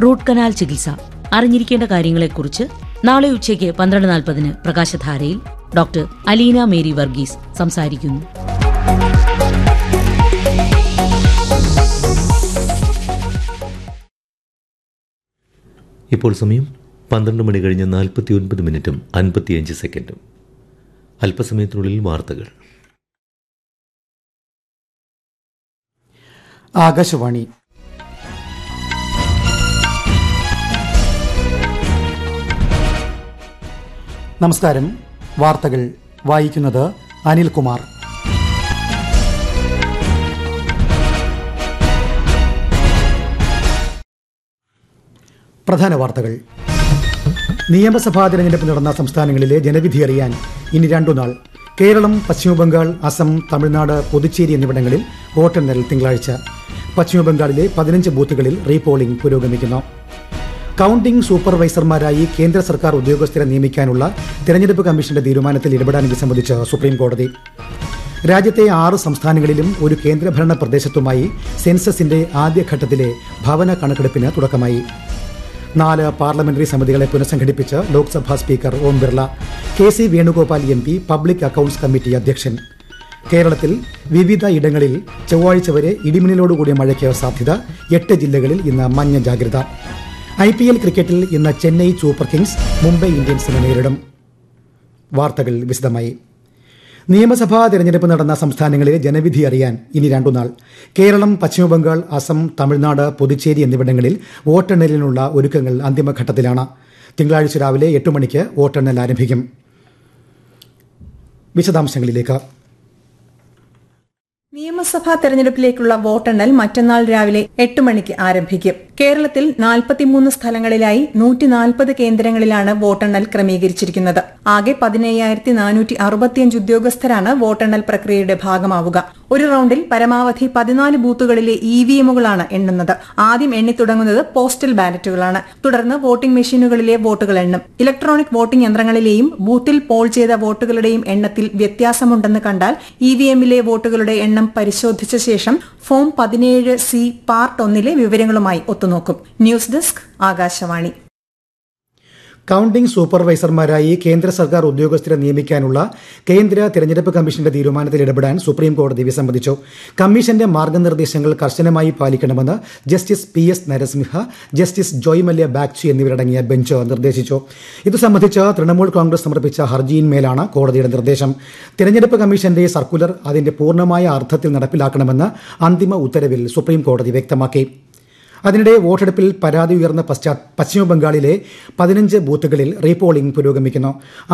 Root canal ചികിത്സ അറിഞ്ഞിരിക്കേണ്ട കാര്യങ്ങളെക്കുറിച്ച് നാളെ ഉച്ചയ്ക്ക് 12:40 പ്രകാശധാരയിൽ ഡോക്ടർ അലീന മേരി വർഗീസ് സംസാരിക്കുന്നു. ഇപ്പോൾ സമയം 12 മണി കഴിഞ്ഞ് 49 മിനിറ്റും 55 സെക്കൻഡും. അല്പസമയത്തിനുള്ളിൽ വാർത്തകൾ. ആകാശവാണി. നമസ്കാരം. വാർത്തകൾ വായിക്കുന്നത് അനിൽകുമാർ. പ്രധാന വാർത്തകൾ. നിയമസഭാ തെരഞ്ഞെടുപ്പ് നടന്ന സംസ്ഥാനങ്ങളിലെ ജനവിധി അറിയാൻ ഇനി 2 നാൾ. കേരളം, പശ്ചിമബംഗാൾ, അസം, തമിഴ്നാട്, പുതുച്ചേരി എന്നിവിടങ്ങളിൽ വോട്ടെണ്ണൽ തിങ്കളാഴ്ച. പശ്ചിമബംഗാളിലെ 15 ബൂത്തുകളിൽ റീപോളിംഗ് പുരോഗമിക്കുന്നു. കൌണ്ടിംഗ് സൂപ്പർവൈസർമാരായി കേന്ദ്ര സർക്കാർ ഉദ്യോഗസ്ഥരെ നിയമിക്കാനുള്ള തെരഞ്ഞെടുപ്പ് കമ്മീഷന്റെ തീരുമാനത്തിൽ ഇടപെടാൻ വിസമ്മതിച്ച് സുപ്രീംകോടതി. രാജ്യത്തെ 6 സംസ്ഥാനങ്ങളിലും ഒരു കേന്ദ്രഭരണ പ്രദേശത്തുമായി സെൻസസിന്റെ ആദ്യഘട്ടത്തിലെ ഭവന കണക്കെടുപ്പിന് തുടക്കമായി. 4 parliamentary സമിതികളെ പുനഃസംഘടിപ്പിച്ച് Lok Sabha speaker Om Birla. KC Venugopal MP public accounts committee അധ്യക്ഷൻ. കേരളത്തിൽ വിവിധ ഇടങ്ങളിൽ ചൊവ്വാഴ്ച വരെ ഇടിമിന്നലോടുകൂടിയ മഴയ്ക്ക് സാധ്യത. 8 ജില്ലകളിൽ ഇന്ന് മഞ്ഞ ജാഗ്രത. IPL ക്രിക്കറ്റിൽ ഇന്ന് ചെന്നൈ സൂപ്പർ കിങ്സ് മുംബൈ ഇന്ത്യൻസിനെ നേരിടും. വാർത്തകൾ വിശദമായി. നിയമസഭാ തെരഞ്ഞെടുപ്പ് നടന്ന സംസ്ഥാനങ്ങളിലെ ജനവിധി അറിയാൻ ഇനി 2 നാൾ. കേരളം, പശ്ചിമബംഗാൾ, അസം, തമിഴ്നാട്, പുതുച്ചേരി എന്നിവിടങ്ങളിൽ വോട്ടെണ്ണലിനുള്ള ഒരുക്കങ്ങൾ അന്തിമഘട്ടത്തിലാണ്. തിങ്കളാഴ്ച രാവിലെ 8 മണിക്ക് വോട്ടെണ്ണൽ ആരംഭിക്കും. വിശദാംശങ്ങളിലേക്ക്. നിയമസഭാ തെരഞ്ഞെടുപ്പിലേക്കുള്ള വോട്ടെണ്ണൽ മറ്റന്നാൾ രാവിലെ 8 മണിക്ക് ആരംഭിക്കും. കേരളത്തിൽ 43 സ്ഥലങ്ങളിലായി 140 കേന്ദ്രങ്ങളിലാണ് വോട്ടെണ്ണൽ ക്രമീകരിച്ചിരിക്കുന്നത്. ആകെ 17,465 ഉദ്യോഗസ്ഥരാണ് വോട്ടെണ്ണൽ പ്രക്രിയയുടെ ഭാഗമാവുക. ഒരു റൌണ്ടിൽ പരമാവധി 14 ബൂത്തുകളിലെ EVMകളാണ് എണ്ണുന്നത്. ആദ്യം എണ്ണിത്തുടങ്ങുന്നത് പോസ്റ്റൽ ബാലറ്റുകളാണ്. തുടർന്ന് വോട്ടിംഗ് മെഷീനുകളിലെ വോട്ടുകൾ എണ്ണും. ഇലക്ട്രോണിക് വോട്ടിംഗ് യന്ത്രങ്ങളിലെയും ബൂത്തിൽ പോൾ ചെയ്ത വോട്ടുകളുടെയും എണ്ണത്തിൽ വ്യത്യാസമുണ്ടെന്ന് കണ്ടാൽ EVMലെ വോട്ടുകളുടെ എണ്ണം പരിശോധിച്ച ശേഷം ഫോം 17C പാർട്ട് 1 വിവരങ്ങളുമായി ഒത്തുനോക്കും. News desk, Akashvani. കൌണ്ടിംഗ് സൂപ്പർവൈസർമാരായി കേന്ദ്ര സർക്കാർ ഉദ്യോഗസ്ഥരെ നിയമിക്കാനുള്ള കേന്ദ്ര തെരഞ്ഞെടുപ്പ് കമ്മീഷന്റെ തീരുമാനത്തിൽ ഇടപെടാൻ സുപ്രീംകോടതി വിസമ്മതിച്ചു. കമ്മീഷന്റെ മാർഗ്ഗനിർദ്ദേശങ്ങൾ കർശനമായി പാലിക്കണമെന്ന് justice PS Narasimha, justice Joy Mallya Bagchi എന്നിവരടങ്ങിയ ബെഞ്ച് നിർദ്ദേശിച്ചു. ഇതു സംബന്ധിച്ച് തൃണമൂൽ കോൺഗ്രസ് സമർപ്പിച്ച ഹർജിയിന്മേലാണ് കോടതിയുടെ നിർദ്ദേശം. തെരഞ്ഞെടുപ്പ് കമ്മീഷന്റെ സർക്കുലർ അതിന്റെ പൂർണ്ണമായ അർത്ഥത്തിൽ നടപ്പിലാക്കണമെന്ന് അന്തിമ ഉത്തരവിൽ സുപ്രീംകോടതി വ്യക്തമാക്കി. അതിനിടെ വോട്ടെടുപ്പിൽ പരാതി ഉയർന്ന പശ്ചിമബംഗാളിലെ 15 ബൂത്തുകളിൽ റീപോളിംഗ് പുരോഗമിക്കുന്നു.